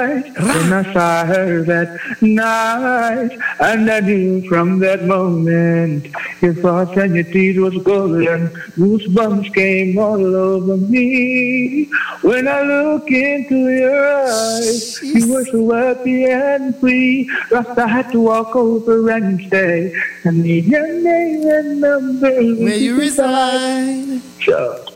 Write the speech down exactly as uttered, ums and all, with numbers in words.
When I saw her that night, and I knew from that moment your thoughts and your deeds was golden. Goosebumps came all over me. When I look into your eyes, you were so happy and free. Just I had to walk over and say, I need your name and number. Where you reside. Sure.